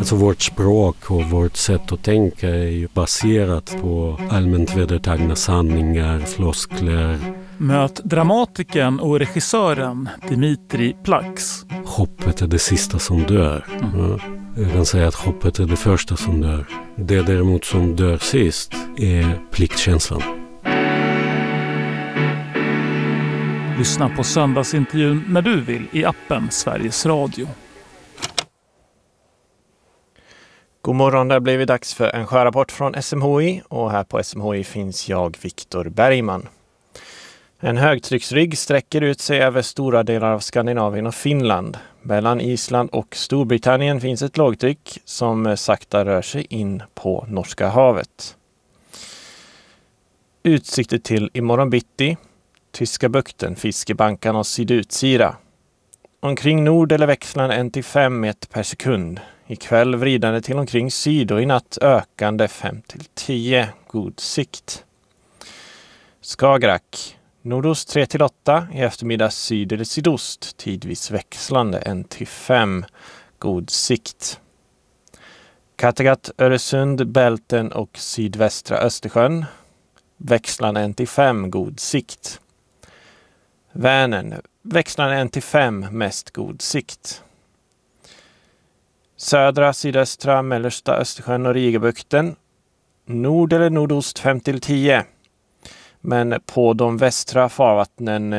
Alltså vårt språk och vårt sätt att tänka är ju baserat på allmänt vedertagna sanningar, floskler. Möt dramatikern och regissören Dimitri Plax. Hoppet är det sista som dör. Ja. Jag kan säga att hoppet är det första som dör. Det däremot som dör sist är pliktkänslan. Lyssna på söndagsintervjun när du vill i appen Sveriges Radio. God morgon, det har blivit dags för en sjörapport från SMHI och här på SMHI finns jag, Viktor Bergman. En högtrycksrygg sträcker ut sig över stora delar av Skandinavien och Finland. Mellan Island och Storbritannien finns ett lågtryck som sakta rör sig in på Norska havet. Utsikter till imorgon bitti, Tyska bukten, Fiskebankan och sydutsida. Omkring nord eller växlande 1-5 meter per sekund. Ikväll vridande till omkring syd och i natt ökande 5-10. God sikt. Skagerrak. Nordost 3-8. I eftermiddag syd eller sydost. Tidvis växlande 1-5. God sikt. Kattegatt, Öresund, Bälten och sydvästra Östersjön. Växlande 1-5. God sikt. Vänern. Växlande 1-5. Mest god sikt. Södra, sydöstra, mellersta Östersjön och Rigabukten. Nord eller nordost 5-10. Men på de västra farvattnen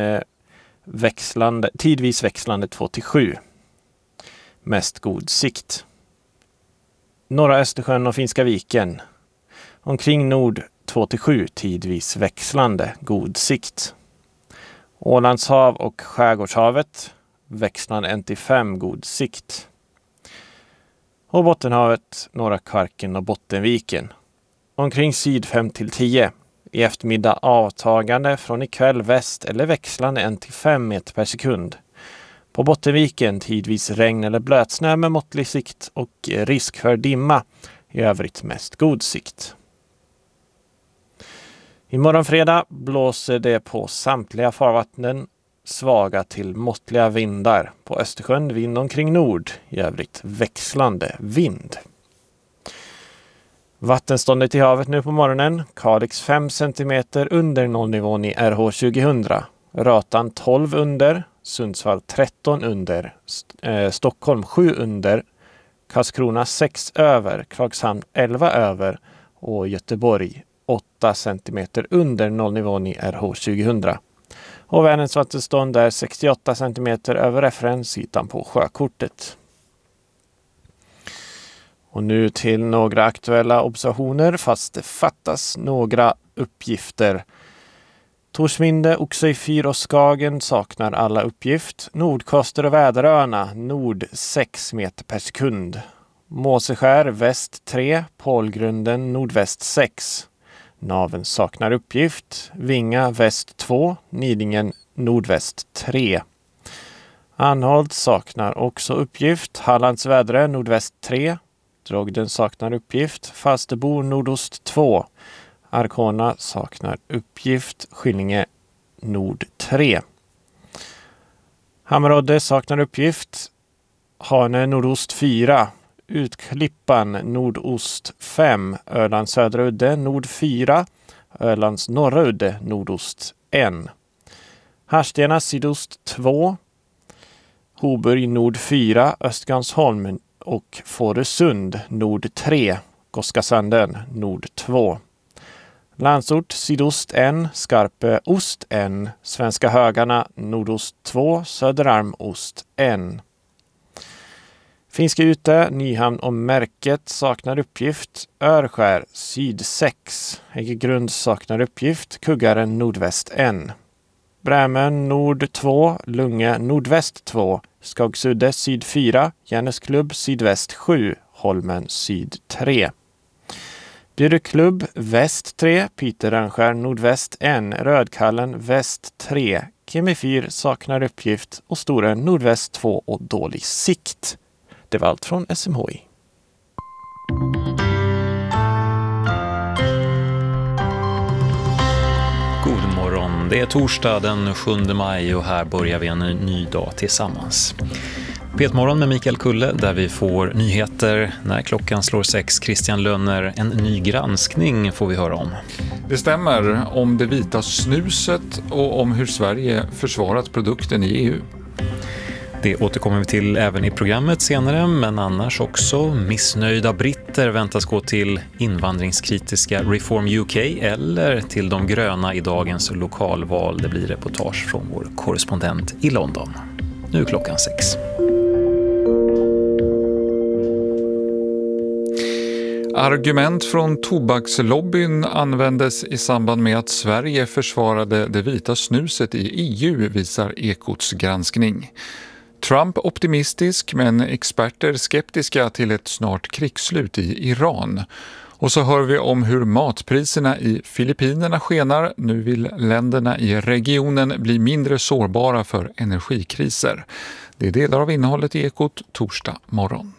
tidvis växlande 2-7. Mest god sikt. Norra Östersjön och Finska viken. Omkring nord 2-7, tidvis växlande, god sikt. Ålandshav och Skärgårdshavet. Växlande 1-5, god sikt. Och Bottenhavet, norra Kvarken och Bottenviken. Omkring syd 5-10. I eftermiddag avtagande från ikväll väst eller växlande 1-5 meter per sekund. På Bottenviken tidvis regn eller blötsnö med måttlig sikt och risk för dimma. I övrigt mest god sikt. Imorgon fredag blåser det på samtliga farvattnen svaga till måttliga vindar. På Östersjön vind omkring nord, i övrigt växlande vind. Vattenståndet i havet nu på morgonen. Kalix 5 cm under nollnivån i RH 2000. Ratan 12 under. Sundsvall 13 under. Stockholm 7 under. Karlskrona 6 över. Klagshamn 11 över. Och Göteborg 8 cm under nollnivån i RH 2000. Och Vänerns vattenstånd är 68 cm över referensytan på sjökortet. Och nu till några aktuella observationer fast det fattas några uppgifter. Torsminde, Oxøy fyr och Skagen saknar alla uppgift. Nordkoster och Väderöarna, nord 6 meter per sekund. Måseskär, väst 3, Pålgrunden, nordväst 6. Naven saknar uppgift. Vinga, väst 2, Nidingen, nordväst 3. Anholt saknar också uppgift. Hallands Väderö, nordväst 3. Drogden saknar uppgift. Falsterbo, nordost 2. Arkona saknar uppgift. Skillinge, nord 3. Hammerodde saknar uppgift. Hane, nordost 4. Utklippan, nordost 5. Ölands södra udde, nord 4. Ölands norra udde, nordost 1. Harstena, sydost 2. Hoburg, nord 4. Östgansholm och Fårösund, nord 3. Goskasanden, nord 2. Landsort, sydost 1. Skarpe, ost 1. Svenska Högarna, nordost 2. Söderarm, ost 1. Finska Ute, Nyhamn och Märket saknar uppgift. Örskär, syd 6. Häggegrund saknar uppgift. Kuggaren, nordväst 1. Brämen, nord 2. Lunge, nordväst 2. Skagsudde, syd 4. Järnesklubb, sydväst 7. Holmen, syd 3. Bjurklubb, väst 3. Piterrangskär, nordväst 1. Rödkallen, väst 3. Kemifyr saknar uppgift. Och Storen, nordväst 2 och dålig sikt. Det var allt från SMHI. God morgon, det är torsdag den 7 maj och här börjar vi en ny dag tillsammans. Petmorgon med Mikael Kulle där vi får nyheter när klockan slår 6. Christian Lönner, en ny granskning får vi höra om. Det stämmer om det vita snuset och om hur Sverige försvarat produkten i EU. Det återkommer vi till även i programmet senare, men annars också missnöjda britter väntas gå till invandringskritiska Reform UK eller till de gröna i dagens lokalval. Det blir reportage från vår korrespondent i London. Nu är klockan 6. Argument från tobakslobbyn användes i samband med att Sverige försvarade det vita snuset i EU, visar Ekots granskning. Trump optimistisk men experter skeptiska till ett snart krigsslut i Iran. Och så hör vi om hur matpriserna i Filippinerna skenar. Nu vill länderna i regionen bli mindre sårbara för energikriser. Det är delar av innehållet i Ekot torsdag morgon.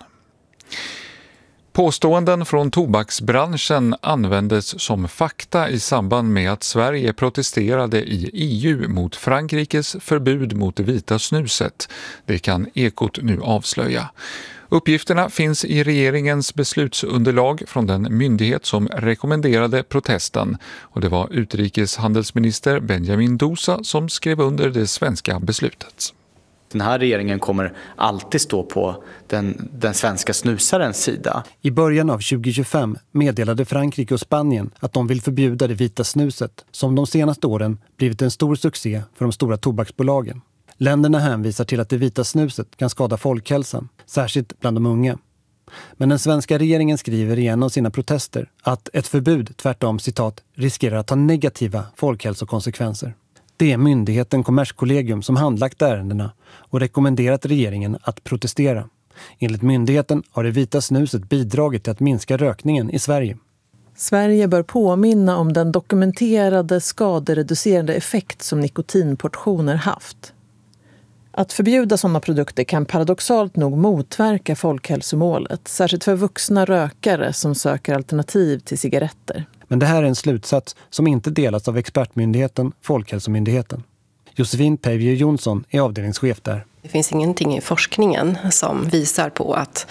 Påståenden från tobaksbranschen användes som fakta i samband med att Sverige protesterade i EU mot Frankrikes förbud mot det vita snuset. Det kan Ekot nu avslöja. Uppgifterna finns i regeringens beslutsunderlag från den myndighet som rekommenderade protesten. Och det var utrikeshandelsminister Benjamin Dousa som skrev under det svenska beslutet. Den här regeringen kommer alltid stå på den svenska snusarens sida. I början av 2025 meddelade Frankrike och Spanien att de vill förbjuda det vita snuset, som de senaste åren blivit en stor succé för de stora tobaksbolagen. Länderna hänvisar till att det vita snuset kan skada folkhälsan, särskilt bland de unga. Men den svenska regeringen skriver i en av sina protester att ett förbud tvärtom, citat, riskerar att ha negativa folkhälsokonsekvenser. Det är myndigheten Kommerskollegium som handlagt ärendena och rekommenderat regeringen att protestera. Enligt myndigheten har det vita snuset bidragit till att minska rökningen i Sverige. Sverige bör påminna om den dokumenterade skadereducerande effekt som nikotinportioner haft. Att förbjuda sådana produkter kan paradoxalt nog motverka folkhälsomålet, särskilt för vuxna rökare som söker alternativ till cigaretter. Men det här är en slutsats som inte delas av expertmyndigheten Folkhälsomyndigheten. Josefin Peivier Jonsson är avdelningschef där. Det finns ingenting i forskningen som visar på att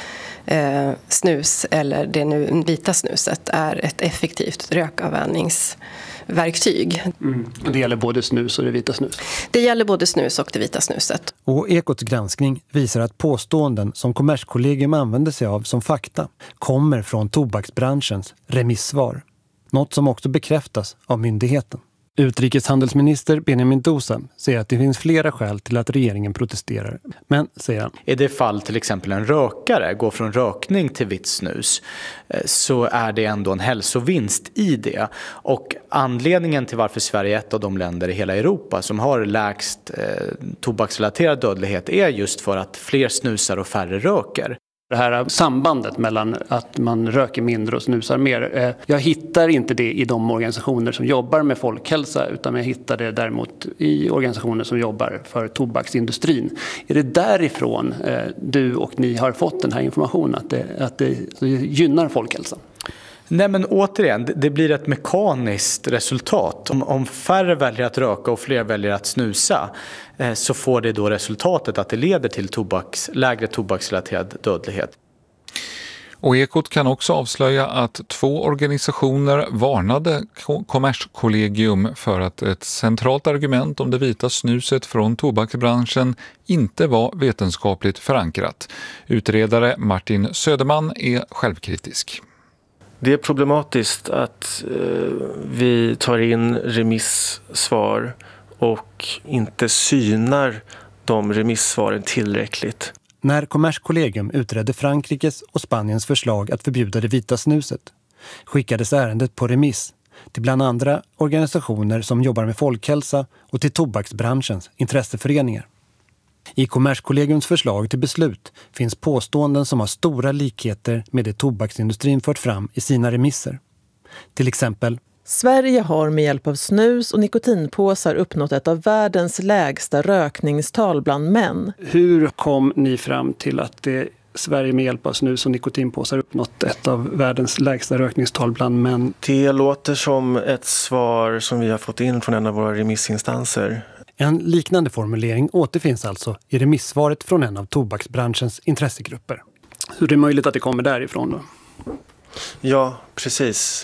snus eller det nu vita snuset är ett effektivt rökavvänjningsverktyg. Det gäller både snus och det vita snus? Det gäller både snus och det vita snuset. Och Ekots granskning visar att påståenden som Kommerskollegium använder sig av som fakta kommer från tobaksbranschens remissvar. Något som också bekräftas av myndigheten. Utrikeshandelsminister Benjamin Dousa säger att det finns flera skäl till att regeringen protesterar. Men, säger han, i det fall till exempel en rökare går från rökning till vitt snus så är det ändå en hälsovinst i det. Och anledningen till varför Sverige är ett av de länder i hela Europa som har lägst tobaksrelaterad dödlighet är just för att fler snusar och färre röker. Det här sambandet mellan att man röker mindre och snusar mer. Jag hittar inte det i de organisationer som jobbar med folkhälsa, utan jag hittar det däremot i organisationer som jobbar för tobaksindustrin. Är det därifrån du och ni har fått den här informationen att det gynnar folkhälsan? Nej, men återigen, det blir ett mekaniskt resultat. Om färre väljer att röka och fler väljer att snusa så får det då resultatet att det leder till lägre tobaksrelaterad dödlighet. Och Ekot kan också avslöja att 2 organisationer varnade Kommerskollegium för att ett centralt argument om det vita snuset från tobaksbranschen inte var vetenskapligt förankrat. Utredare Martin Söderman är självkritisk. Det är problematiskt att vi tar in remissvar och inte synar de remissvaren tillräckligt. När Kommerskollegium utredde Frankrikes och Spaniens förslag att förbjuda det vita snuset skickades ärendet på remiss till bland andra organisationer som jobbar med folkhälsa och till tobaksbranschens intresseföreningar. I Kommerskollegiums förslag till beslut finns påståenden som har stora likheter med det tobaksindustrin fört fram i sina remisser. Till exempel: Sverige har med hjälp av snus och nikotinpåsar uppnått ett av världens lägsta rökningstal bland män. Hur kom ni fram till att Sverige med hjälp av snus och nikotinpåsar uppnått ett av världens lägsta rökningstal bland män? Det låter som ett svar som vi har fått in från en av våra remissinstanser. En liknande formulering återfinns alltså i remissvaret från en av tobaksbranschens intressegrupper. Hur är det möjligt att det kommer därifrån då? Ja, precis.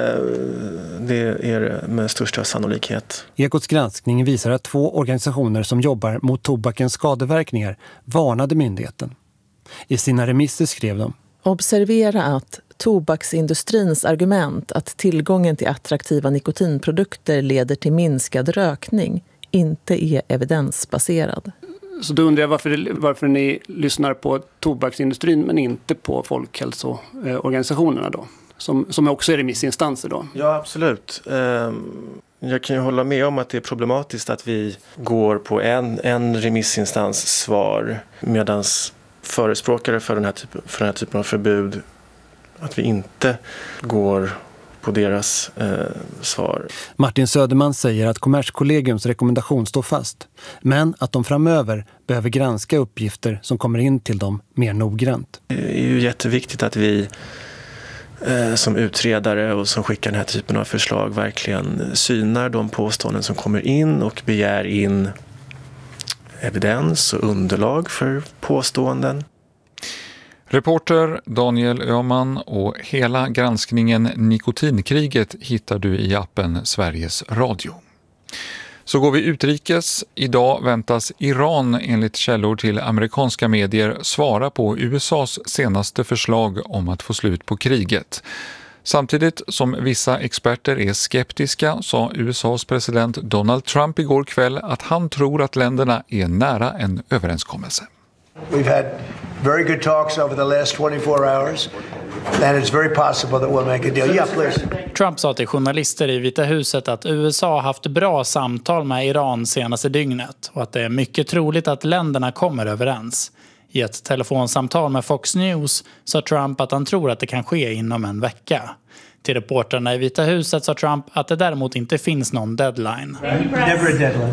Det är det med största sannolikhet. Ekots granskning visar att 2 organisationer som jobbar mot tobakens skadeverkningar varnade myndigheten. I sina remisser skrev de: Observera att tobaksindustrins argument att tillgången till attraktiva nikotinprodukter leder till minskad rökning inte är evidensbaserad. Så då undrar jag varför ni lyssnar på tobaksindustrin men inte på folkhälsoorganisationerna då? Som också är remissinstanser då? Ja, absolut. Jag kan ju hålla med om att det är problematiskt att vi går på en remissinstans svar medan förespråkare för den här typen av förbud, att vi inte går på deras svar. Martin Söderman säger att Kommerskollegiums rekommendation står fast, men att de framöver behöver granska uppgifter som kommer in till dem mer noggrant. Det är ju jätteviktigt att vi som utredare och som skickar den här typen av förslag verkligen synar de påståenden som kommer in och begär in evidens och underlag för påståenden. Reporter Daniel Öhman och hela granskningen Nikotinkriget hittar du i appen Sveriges Radio. Så går vi utrikes. Idag väntas Iran enligt källor till amerikanska medier svara på USAs senaste förslag om att få slut på kriget. Samtidigt som vissa experter är skeptiska sa USAs president Donald Trump igår kväll att han tror att länderna är nära en överenskommelse. We've had very good talks over the last 24 hours, and it's very possible that we'll make a deal. Yeah, please. Trump sa till journalister i Vita huset att USA har haft bra samtal med Iran senaste dygnet och att det är mycket troligt att länderna kommer överens. I ett telefonsamtal med Fox News sa Trump att han tror att det kan ske inom en vecka. Till reporterna i Vita huset sa Trump att det däremot inte finns någon deadline. Never a deadline.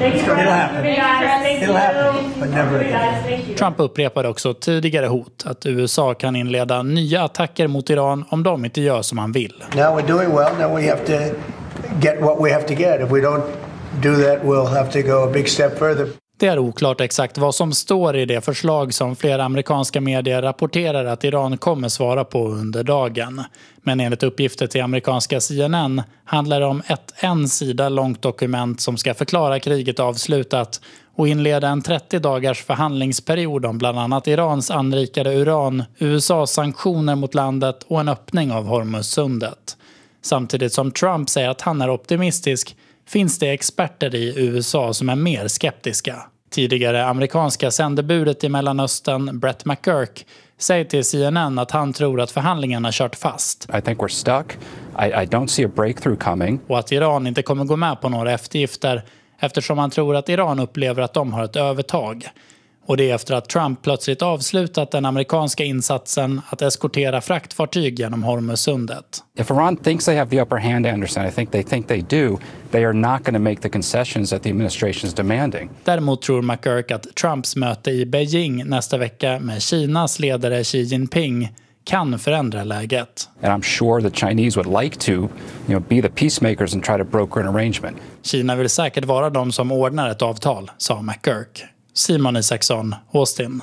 It'll happen, but never a deadline. Trump upprepade också tidigare hot att USA kan inleda nya attacker mot Iran om de inte gör som han vill. Now we're doing well, now we have to get what we have to get. If we don't do that, we'll have to go a big step further. Det är oklart exakt vad som står i det förslag som flera amerikanska medier rapporterar att Iran kommer svara på under dagen. Men enligt uppgifter till amerikanska CNN handlar det om ett en sida långt dokument som ska förklara kriget avslutat och inleda en 30 dagars förhandlingsperiod om bland annat Irans anrikade uran, USAs sanktioner mot landet och en öppning av Hormuzsundet. Samtidigt som Trump säger att han är optimistisk finns det experter i USA som är mer skeptiska. Tidigare amerikanska sändebudet i Mellanöstern, Brett McGurk, säger till CNN att han tror att förhandlingarna kört fast. I think we're stuck. I don't see a breakthrough coming. Och att Iran inte kommer gå med på några eftergifter eftersom han tror att Iran upplever att de har ett övertag. Och det är efter att Trump plötsligt avslutat den amerikanska insatsen att eskortera fraktfartyg genom Hormuzsundet. If Iran thinks they have the upper hand, Anderson, I think they do. They are not going to make the concessions that the administration is demanding. Däremot tror McGurk att Trumps möte i Beijing nästa vecka med Kinas ledare Xi Jinping kan förändra läget. And I'm sure the Chinese would like to, be the peacemakers and try to broker an arrangement. Kina vill säkert vara de som ordnar ett avtal, sa McGurk. Simon Isaksson, Austin.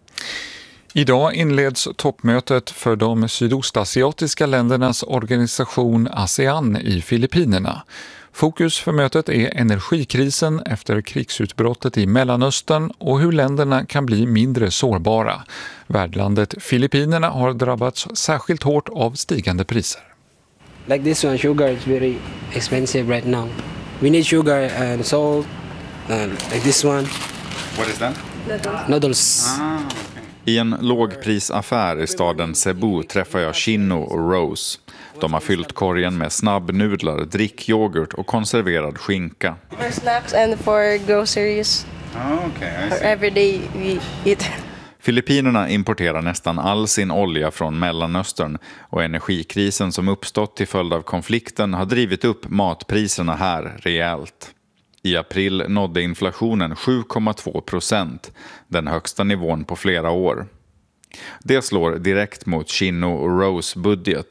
Idag inleds toppmötet för de sydostasiatiska ländernas organisation ASEAN i Filippinerna. Fokus för mötet är energikrisen efter krigsutbrottet i Mellanöstern och hur länderna kan bli mindre sårbara. Värdlandet Filippinerna har drabbats särskilt hårt av stigande priser. Like this one, sugar is very expensive right now. We need sugar and salt, and like this one. What is that? Noodles. Okay. I en lågprisaffär i staden Cebu träffar jag Chino och Rose. De har fyllt korgen med snabbnudlar, drickyoghurt och konserverad skinka. For snacks and for groceries. Okay, for every day we eat. Filippinerna importerar nästan all sin olja från Mellanöstern och energikrisen som uppstått till följd av konflikten har drivit upp matpriserna här rejält. I april nådde inflationen 7,2%, den högsta nivån på flera år. Det slår direkt mot Chino och Rose budget.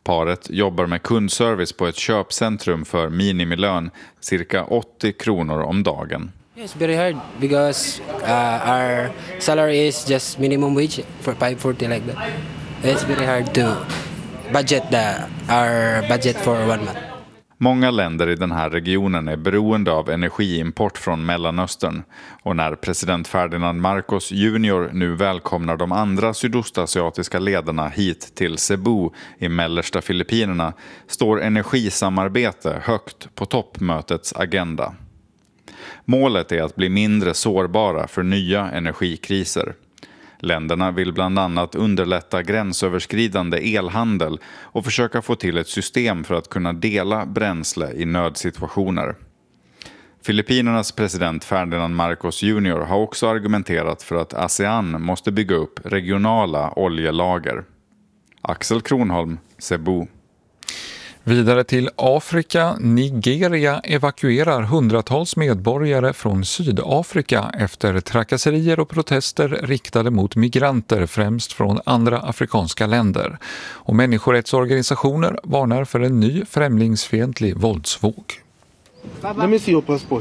Paret jobbar med kundservice på ett köpcentrum för minimilön, cirka 80 kronor om dagen. It's very hard because our salary is just minimum wage for 540 like that. It's very hard to budget our budget for 1 month. Många länder i den här regionen är beroende av energiimport från Mellanöstern, och när president Ferdinand Marcos Jr. nu välkomnar de andra sydostasiatiska ledarna hit till Cebu i mellersta Filippinerna står energisamarbete högt på toppmötets agenda. Målet är att bli mindre sårbara för nya energikriser. Länderna vill bland annat underlätta gränsöverskridande elhandel och försöka få till ett system för att kunna dela bränsle i nödsituationer. Filippinernas president Ferdinand Marcos Jr. har också argumenterat för att ASEAN måste bygga upp regionala oljelager. Axel Kronholm, Cebu. Vidare till Afrika. Nigeria evakuerar hundratals medborgare från Sydafrika efter trakasserier och protester riktade mot migranter, främst från andra afrikanska länder. Och människorättsorganisationer varnar för en ny främlingsfientlig våldsvåg. Let me see your passport.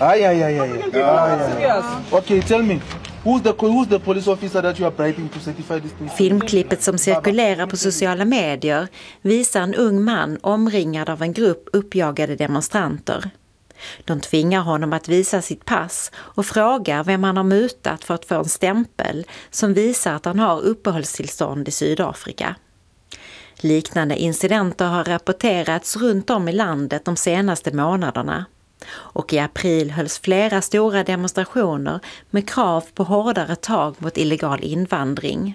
Okay, tell me. Who's the police officer that you are bribing to certify this thing? Filmklippet som cirkulerar på sociala medier visar en ung man omringad av en grupp uppjagade demonstranter. De tvingar honom att visa sitt pass och frågar vem han har mutat för att få en stämpel som visar att han har uppehållstillstånd i Sydafrika. Liknande incidenter har rapporterats runt om i landet de senaste månaderna. Och i april hölls flera stora demonstrationer med krav på hårdare tag mot illegal invandring.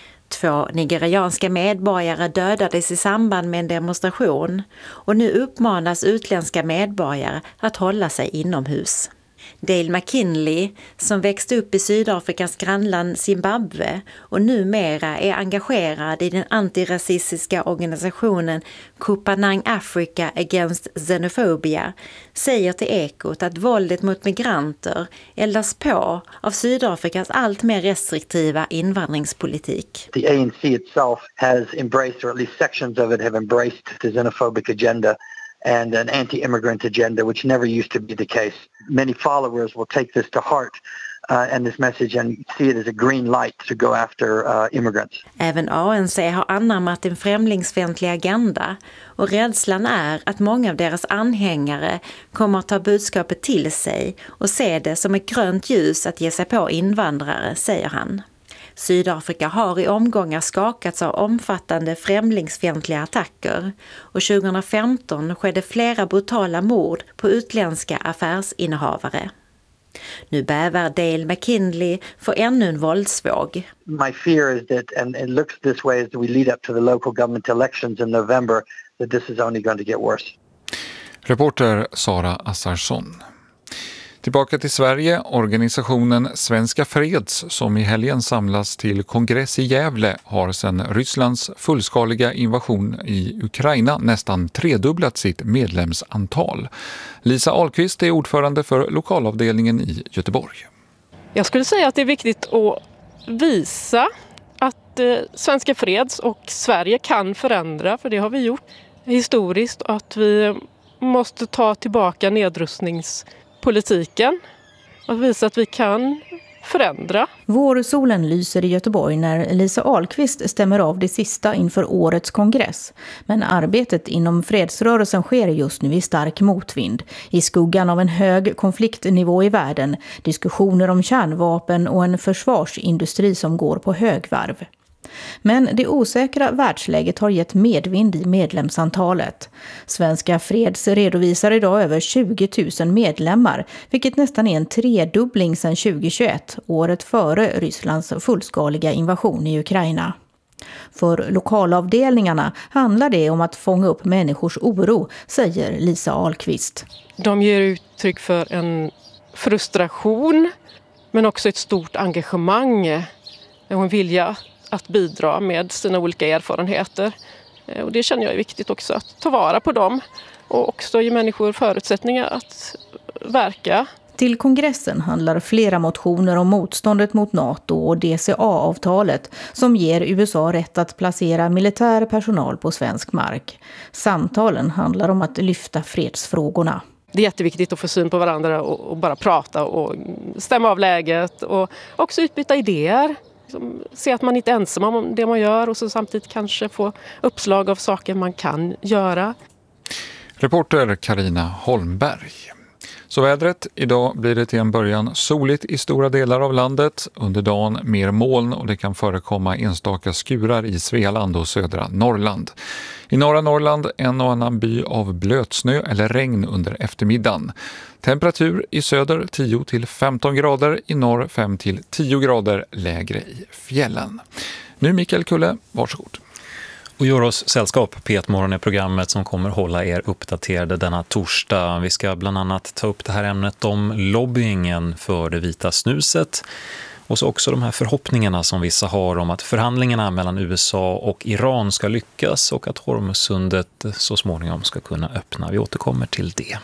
2 nigerianska medborgare dödades i samband med en demonstration, och nu uppmanas utländska medborgare att hålla sig inomhus. Dale McKinley, som växte upp i Sydafrikas grannland Zimbabwe och numera är engagerad i den antirasistiska organisationen Kupanang Africa Against Xenophobia, säger till Ekot att våldet mot migranter eldas på av Sydafrikas allt mer restriktiva invandringspolitik. The ANC itself has embraced, or at least sections of it have embraced, the xenophobic agenda and an anti-immigrant agenda, which never used to be the case. Many followers will take this to heart and this message and see it as a green light to go after immigrants. Även ANC har anammat en främlingsfientlig agenda, och rädslan är att många av deras anhängare kommer att ta budskapet till sig och se det som ett grönt ljus att ge sig på invandrare, säger han. Sydafrika har i omgångar skakats av omfattande främlingsfientliga attacker, och 2015 skedde flera brutala mord på utländska affärsinnehavare. Nu bävar Dale McKinley för ännu en våldsvåg. My fear is that, and it looks this way as we lead up to the local government elections in November, that this is only going to get worse. Reporter Sara Assarsson. Tillbaka till Sverige. Organisationen Svenska Freds, som i helgen samlas till kongress i Gävle, har sedan Rysslands fullskaliga invasion i Ukraina nästan tredubblat sitt medlemsantal. Lisa Ahlqvist är ordförande för lokalavdelningen i Göteborg. Jag skulle säga att det är viktigt att visa att Svenska Freds och Sverige kan förändra, för det har vi gjort historiskt, att vi måste ta tillbaka nedrustningspolitiken och visa att vi kan förändra. Vårsolen lyser i Göteborg när Lisa Ahlqvist stämmer av det sista inför årets kongress. Men arbetet inom fredsrörelsen sker just nu i stark motvind. I skuggan av en hög konfliktnivå i världen, diskussioner om kärnvapen och en försvarsindustri som går på högvarv. Men det osäkra världsläget har gett medvind i medlemsantalet. Svenska Freds redovisar idag över 20 000 medlemmar, vilket nästan är en tredubbling sedan 2021, året före Rysslands fullskaliga invasion i Ukraina. För lokalavdelningarna handlar det om att fånga upp människors oro, säger Lisa Ahlqvist. De ger uttryck för en frustration, men också ett stort engagemang och en vilja att bidra med sina olika erfarenheter. Och det känner jag är viktigt också, att ta vara på dem och också ge människor förutsättningar att verka. Till kongressen handlar flera motioner om motståndet mot NATO och DCA-avtalet som ger USA rätt att placera militär personal på svensk mark. Samtalen handlar om att lyfta fredsfrågorna. Det är jätteviktigt att få syn på varandra och bara prata och stämma av läget och också utbyta idéer. Se att man inte är ensam om det man gör och så samtidigt kanske få uppslag av saker man kan göra. Reporter Carina Holmberg. Så vädret, idag blir det till en början soligt i stora delar av landet. Under dagen mer moln och det kan förekomma enstaka skurar i Svealand och södra Norrland. I norra Norrland en och annan by av blötsnö eller regn under eftermiddagen. Temperatur i söder 10-15 grader, i norr 5-10 grader lägre i fjällen. Nu Mikael Kulle, varsågod. Och gör oss sällskap. P1 Morgon är programmet som kommer hålla er uppdaterade denna torsdag. Vi ska bland annat ta upp det här ämnet om lobbyingen för det vita snuset. Och så också de här förhoppningarna som vissa har om att förhandlingarna mellan USA och Iran ska lyckas och att Hormuzsundet så småningom ska kunna öppna. Vi återkommer till det.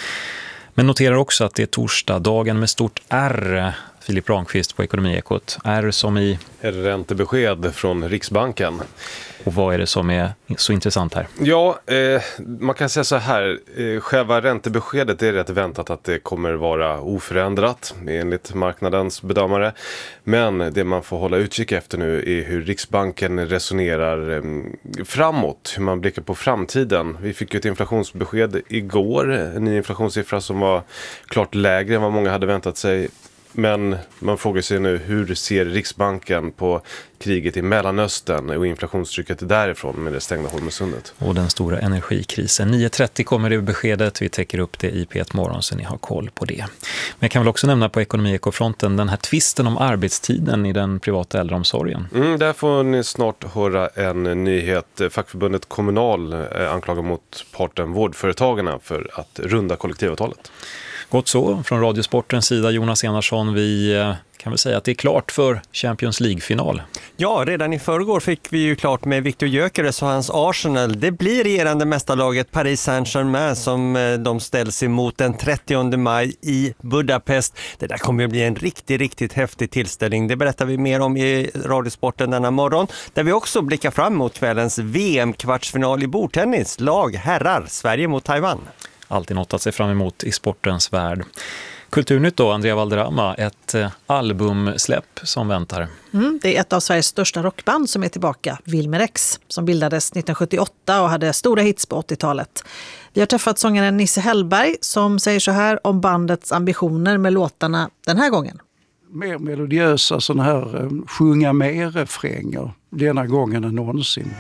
Men noterar också att det är torsdag, dagen med stort R. Filip Ramqvist på Ekonomiekot. R som i... Räntebesked från Riksbanken. Och vad är det som är så intressant här? Ja, man kan säga så här. Själva räntebeskedet är rätt väntat att det kommer vara oförändrat enligt marknadens bedömare. Men det man får hålla utkik efter nu är hur Riksbanken resonerar framåt. Hur man blickar på framtiden. Vi fick ju ett inflationsbesked igår. En ny inflationssiffra som var klart lägre än vad många hade väntat sig. Men man frågar sig nu, hur ser Riksbanken på kriget i Mellanöstern och inflationstrycket därifrån med det stängda Hormuzsundet? Och den stora energikrisen. 9.30 kommer det beskedet. Vi täcker upp det i P1 Morgon så ni har koll på det. Men jag kan väl också nämna på Ekonomiekofronten den här tvisten om arbetstiden i den privata äldreomsorgen. Där får ni snart höra en nyhet. Fackförbundet Kommunal anklagar mot parten Vårdföretagarna för att runda kollektivavtalet. Gott så, från Radiosportens sida Jonas Enarsson, vi kan väl säga att det är klart för Champions League-final. Ja, redan i förrgår fick vi ju klart med Viktor Gyökeres och hans Arsenal. Det blir regerande mästarlaget Paris Saint-Germain som de ställs emot den 30 maj i Budapest. Det där kommer att bli en riktigt häftig tillställning. Det berättar vi mer om i Radiosporten denna morgon. Där vi också blickar fram mot kvällens VM-kvartsfinal i bordtennis. Lag herrar, Sverige mot Taiwan. Alltid något att se fram emot i sportens värld. Kulturnytt då, Andrea Valderrama, ett albumsläpp som väntar. Det är ett av Sveriges största rockband som är tillbaka, Wilmer X, som bildades 1978 och hade stora hits på 80-talet. Vi har träffat sångaren Nisse Hellberg som säger så här om bandets ambitioner med låtarna den här gången. Mer melodiösa sådana här sjunga mer refränger denna gången än någonsin.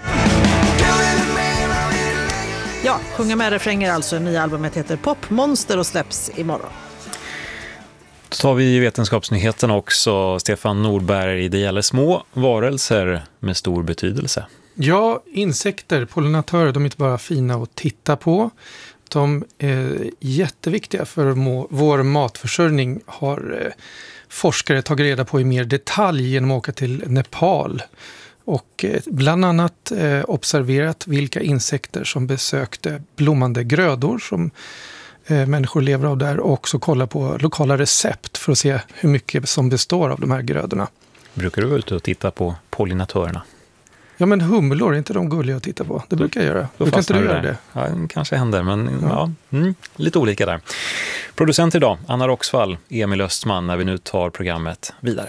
Ja, sjunga med refränger alltså. Nya albumet heter Popmonster och släpps imorgon. Då tar vi vetenskapsnyheten också. Stefan Nordberg, det gäller små varelser med stor betydelse. Ja, insekter, pollinatörer, de är inte bara fina att titta på. De är jätteviktiga för vår matförsörjning, har forskare tagit reda på i mer detalj genom att åka till Nepal. Och bland annat observerat vilka insekter som besökte blommande grödor som människor lever av där. Och också kolla på lokala recept för att se hur mycket som består av de här grödorna. Brukar du vara ute och titta på pollinatörerna? Ja, men humlor, är inte de gulliga att titta på? Det brukar jag göra. Brukar inte du göra det? Ja, kanske händer, men lite olika där. Producent idag, Anna Roxvall, Emil Östman, när vi nu tar programmet vidare.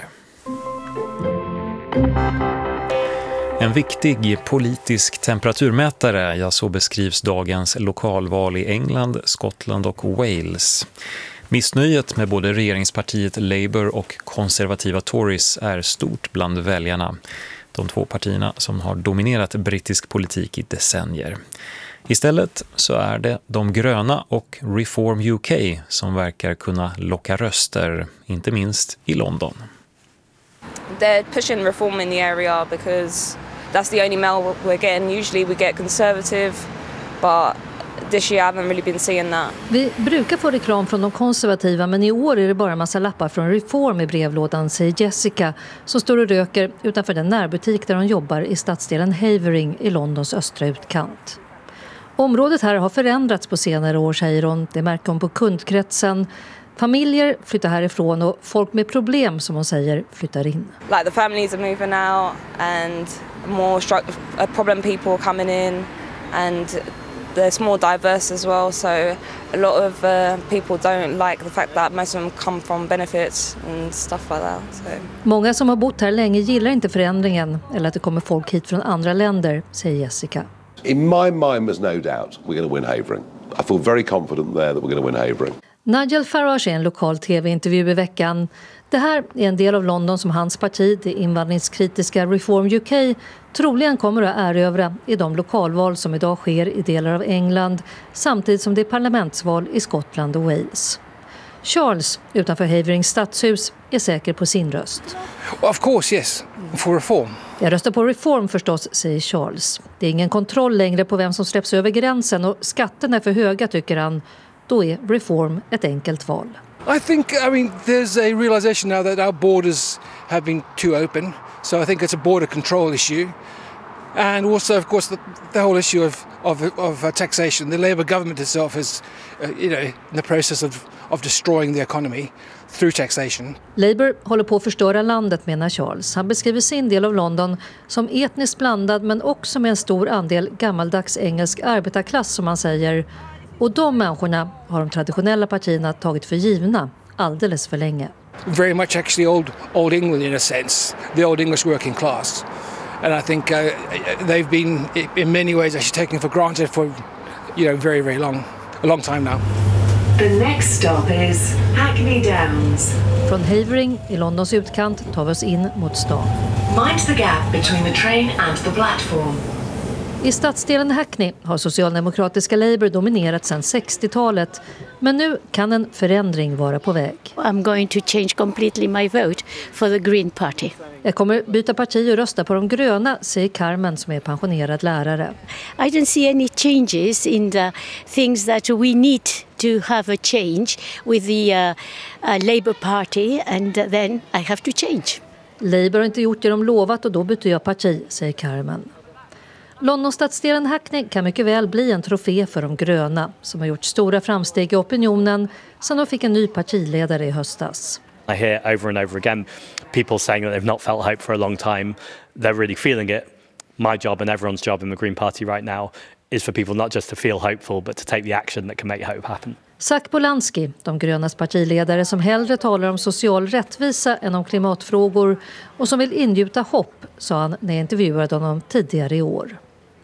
En viktig politisk temperaturmätare, ja så beskrivs dagens lokalval i England, Skottland och Wales. Missnöjet med både regeringspartiet Labour och konservativa Tories är stort bland väljarna. De två partierna som har dominerat brittisk politik i decennier. Istället så är det de gröna och Reform UK som verkar kunna locka röster, inte minst i London. They're pushing reform in the area because that's the only mail we're getting. Usually we get conservative, but this year I haven't really been seeing that. Vi brukar få reklam från de konservativa, men i år är det bara en massa lappar från Reform i brevlådan, säger Jessica, som står och röker utanför den närbutik där hon jobbar i stadsdelen Havering i Londons östra utkant. Området här har förändrats på senare år, säger hon. Det märker hon på kundkretsen. Familjer flyttar härifrån och folk med problem, som hon säger, flyttar in. Like the families are moving out and more problem people coming in, and there's more diverse as well, so a lot of people don't like the fact that most of them come from benefits and stuff like that. So. Många som har bott här länge gillar inte förändringen eller att det kommer folk hit från andra länder, säger Jessica. In my mind there's no doubt we're going to win Havering. I feel very confident there that we're going to win Havering. Nigel Farage är en lokal tv-intervju i veckan. Det här är en del av London som hans parti, det invandringskritiska Reform UK, troligen kommer att erövra i de lokalval som idag sker i delar av England, samtidigt som det är parlamentsval i Skottland och Wales. Charles, utanför Haverings stadshus, är säker på sin röst. Of course, yes, for reform. Jag röstar på reform förstås, säger Charles. Det är ingen kontroll längre på vem som släpps över gränsen och skatterna är för höga, tycker han. Då är reform ett enkelt val. I think, there's a realization now that our borders have been too open. So I think it's a border control issue. And also, of course, the whole issue of taxation. The Labour government itself is, in the process of destroying the economy through taxation. Labour håller på att förstöra landet, menar Charles. Han beskriver sin del av London som etniskt blandad, men också med en stor andel gammaldags engelsk arbetarklass, som han säger. Och de människorna har de traditionella partierna tagit för givna alldeles för länge. Very much actually old England in a sense, the old English working class. And I think they've been in many ways actually taken for granted for very, very a long time now. The next stop is Hackney Downs. Från Havering i Londons utkant tar vi oss in mot stan. Mind the gap between the train and the platform. I stadsdelen Hackney har socialdemokratiska Labour dominerat sedan 60-talet. Men nu kan en förändring vara på väg. I'm going to change completely my vote for the Green Party. Jag kommer byta parti och rösta på de gröna, säger Carmen som är pensionerad lärare. I don't see any changes in the things that we need to have a change with the Labour Party, and then I have to change. Labour har inte gjort det de lovat och då byter jag parti, säger Carmen. Londonstadsdelen Hackney kan mycket väl bli en trofé för de gröna som har gjort stora framsteg i opinionen sedan de fick en ny partiledare i höstas. I hear over and over again people saying that they've not felt hope for a long time. They're really feeling it. My job and everyone's job in the Green Party right now is for people not just to feel hopeful but to take the action that can make hope happen. Zach Polanski, de grönas partiledare som hellre talar om social rättvisa än om klimatfrågor och som vill ingjuta hopp, sa han när jag intervjuade honom tidigare i år.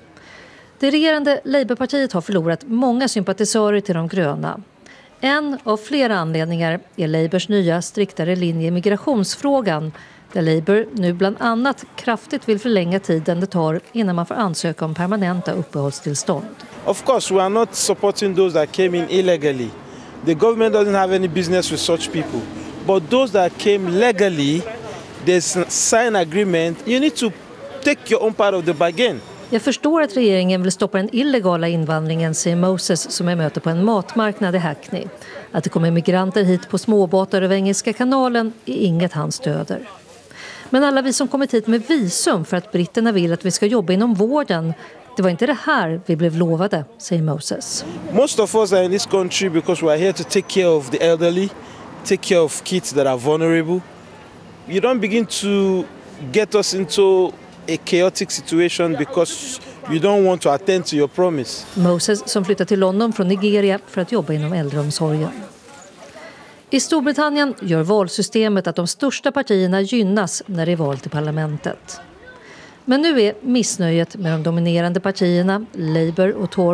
Det regerande Labourpartiet har förlorat många sympatisörer till de gröna. En av flera anledningar är Labours nya striktare linje i migrationsfrågan, där Labour nu bland annat kraftigt vill förlänga tiden det tar innan man får ansöka om permanenta uppehållstillstånd. Of course, we are not supporting those that came in illegally. The government doesn't have any business with such people. But those that came legally, there's a signed agreement. You need to take your own part of the bargain. Jag förstår att regeringen vill stoppa den illegala invandringen, säger Moses som är möte på en matmarknad i Hackney. Att det kommer migranter hit på småbåtar över Engelska kanalen är inget han stöder. Men alla vi som kommit hit med visum för att britterna vill att vi ska jobba inom vården, det var inte det här vi blev lovade, säger Moses. Most of us are in this country because we are here to take care of the elderly, take care of kids that are vulnerable. You don't begin to get us into a chaotic situation because you don't want to attend to your promise. Moses som flyttat till London från Nigeria för att jobba inom äldreomsorgen. I Storbritannien gör valsystemet att de största partierna gynnas när det är val till parlamentet. Men nu är missnöjet med de dominerande partierna, Labour och Tory,